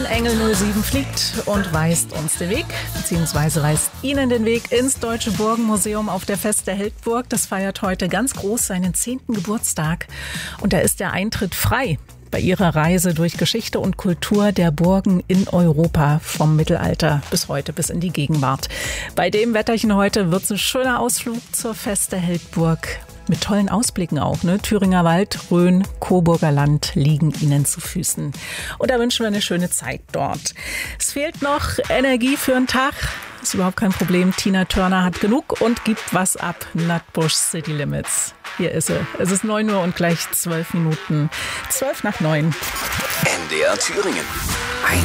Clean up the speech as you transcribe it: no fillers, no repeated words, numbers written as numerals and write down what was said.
Engel 07 fliegt und weist uns den Weg, beziehungsweise weist Ihnen den Weg ins Deutsche Burgenmuseum auf der Feste Heldburg. Das feiert heute ganz groß seinen 10. Geburtstag und da ist der Eintritt frei bei Ihrer Reise durch Geschichte und Kultur der Burgen in Europa vom Mittelalter bis heute, bis in die Gegenwart. Bei dem Wetterchen heute wird es ein schöner Ausflug zur Feste Heldburg. Mit tollen Ausblicken auch, ne? Thüringer Wald, Rhön, Coburger Land liegen Ihnen zu Füßen. Und da wünschen wir eine schöne Zeit dort. Es fehlt noch Energie für einen Tag. Ist überhaupt kein Problem. Tina Turner hat genug und gibt was ab. Nutbush City Limits. Hier ist sie. Es ist 9 Uhr und gleich 12 Minuten. 12 nach 9. NDR Thüringen.